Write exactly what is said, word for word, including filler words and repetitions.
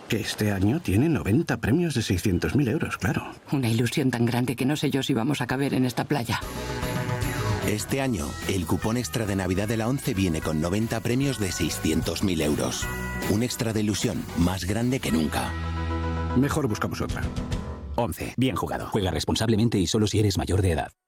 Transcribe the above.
Que este año tiene noventa premios de seiscientos mil euros, claro. Una ilusión tan grande que no sé yo si vamos a caber en esta playa. Este año, el cupón extra de Navidad de la ONCE viene con noventa premios de seiscientos mil euros. Un extra de ilusión más grande que nunca. Mejor buscamos otra. ONCE. Bien jugado. Juega responsablemente y solo si eres mayor de edad.